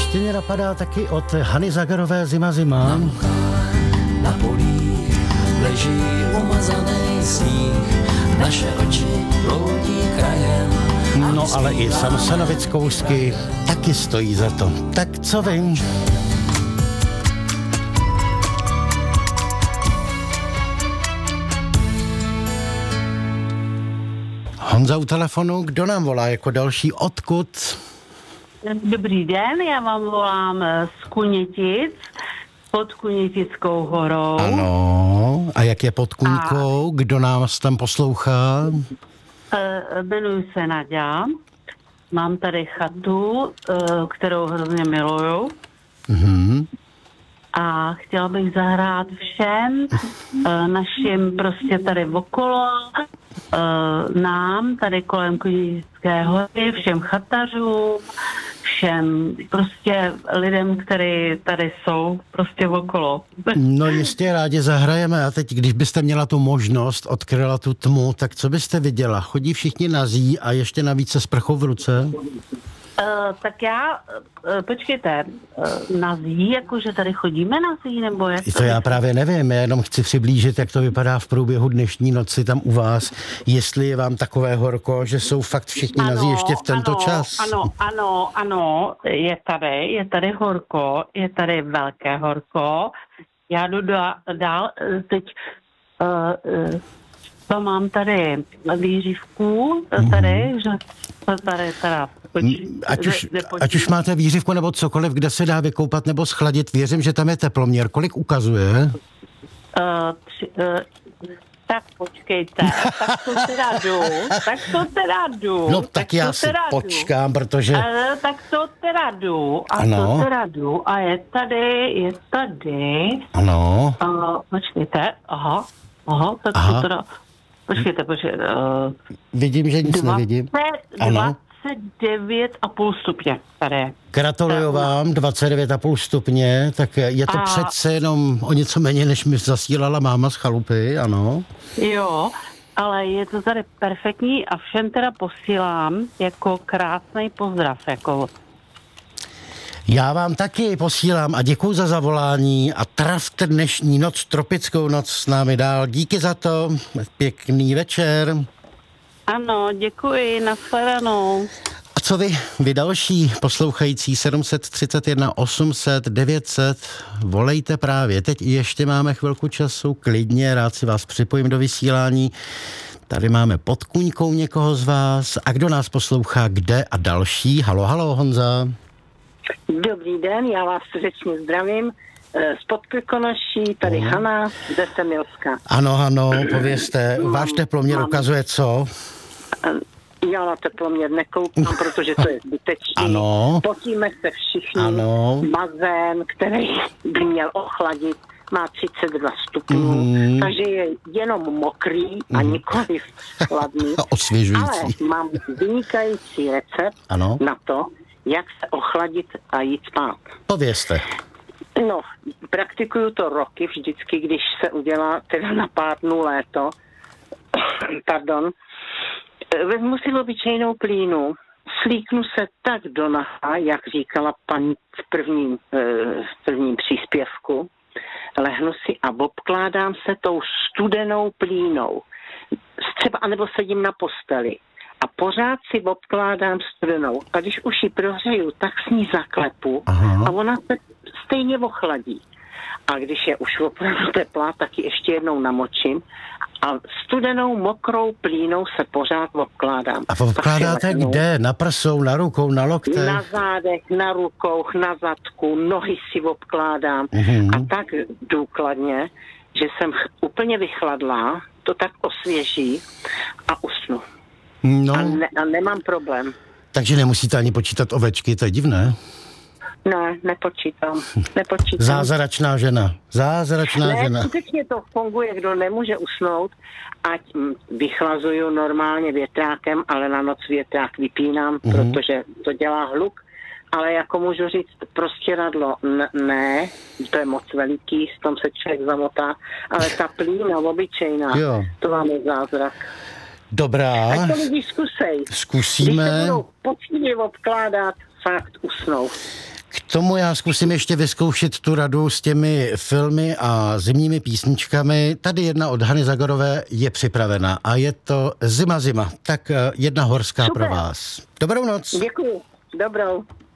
Ještě mě napadá taky od Hany Zagarové Zima zima. Na polích leží umazaný sníh, naše oči proudí krajem. No ale i Samsonovic kousky taky stojí za to. Tak co vím? Honza u telefonu, kdo nám volá jako další, odkud? Dobrý den, já vám volám z Kunětic, pod Kunětickou horou. Ano, a jak je pod Kuňkou? Kdo nás tam poslouchá? Jmenuji se Naďa, mám tady chatu, kterou hrozně miluju. Mhm. A chtěla bych zahrát všem našim prostě tady okolo, nám tady kolem Kunětické hory, všem chatařům, všem prostě lidem, kteří tady jsou prostě okolo. No jistě rádi zahrajeme a teď, když byste měla tu možnost, odkryla tu tmu, tak co byste viděla? Chodí všichni nazí a ještě navíc se sprchou v ruce? Tak já, počkejte, nazí, jakože tady chodíme nazí, nebo jak? To já právě nevím, já jenom chci přiblížit, jak to vypadá v průběhu dnešní noci tam u vás, jestli je vám takové horko, že jsou fakt všichni nazí ještě v tento čas. Ano, je tady horko, je tady velké horko, já jdu dál, teď to mám tady výřivku, tady, že tady teda... Ať už máte výřivku nebo cokoliv, kde se dá vykoupat nebo schladit, věřím, že tam je teploměr. Kolik ukazuje? Tak počkejte, tak to teda jdu. No tak já si počkám, protože... Tak to teda jdu a je tady. Ano. Počkejte, tak to teda... Počkejte. Vidím, že nic nevidím. 29,5 stupně tady. Gratuluju vám, 29,5 stupně, tak je to přece jenom o něco méně, než mi zasílala máma z chalupy, ano. Jo, ale je to tady perfektní a všem teda posílám jako krásný pozdrav, jako... Já vám taky posílám a děkuju za zavolání a trafte dnešní noc, tropickou noc s námi dál. Díky za to, pěkný večer. Ano, děkuji, nashledanou. A co vy další poslouchající 731 800 900, volejte právě. Teď ještě máme chvilku času, klidně, rád si vás připojím do vysílání. Tady máme pod Kuňkou někoho z vás. A kdo nás poslouchá, kde a další? Halo, Honza. Dobrý den, já vás srdečně zdravím. Z Podkrkonoší, tady Hana ze Semilska. Ano, povězte, váš teploměr ukazuje co? Já na teploměr nekoukám, protože to je zbytečný. Ano. Potíme se všichni. Ano. Bazén, který by měl ochladit, má 32 stupňů, takže je jenom mokrý a nikoliv chladný. Osvěžující. Ale mám vynikající recept na to, jak se ochladit a jít spát. Povězte. No, praktikuju to roky vždycky, když se udělá teda na pár dnů léto. Pardon. Vezmu si obyčejnou plínu, slíknu se tak do naha, jak říkala paní v prvním příspěvku, lehnu si a obkládám se tou studenou plínou. Třeba, anebo sedím na posteli a pořád si obkládám studenou. A když už ji prohřeju, tak s ní zaklepu a ona se stejně ochladí. A když je už opravdu teplá, tak ji ještě jednou namočím a studenou mokrou plínou se pořád obkládám. A obkládáte kde? Na prsou, na rukou, na loktech? Na zádech, na rukou, na zadku, nohy si obkládám. A tak důkladně, že jsem úplně vychladlá, to tak osvěží a usnu. No. A nemám problém. Takže nemusíte ani počítat ovečky, to je divné. Ne, nepočítám. Zázračná žena. Ne, skutečně to funguje, kdo nemůže usnout, ať vychlazuju normálně větrákem, ale na noc větrák vypínám, protože to dělá hluk. Ale jako můžu říct, prostěradlo, ne, to je moc veliký, s tom se člověk zamotá, ale ta plína obyčejná, to vám je zázrak. Dobrá. A to lidi zkusej. Zkusíme. Když se budou poctivě obkládat, fakt usnou. K tomu já zkusím ještě vyzkoušet tu radu s těmi filmy a zimními písničkami. Tady jedna od Hany Zagorové je připravena a je to Zima, zima. Tak jedna horská Super. pro vás. Dobrou noc. Děkuji. Dobrou.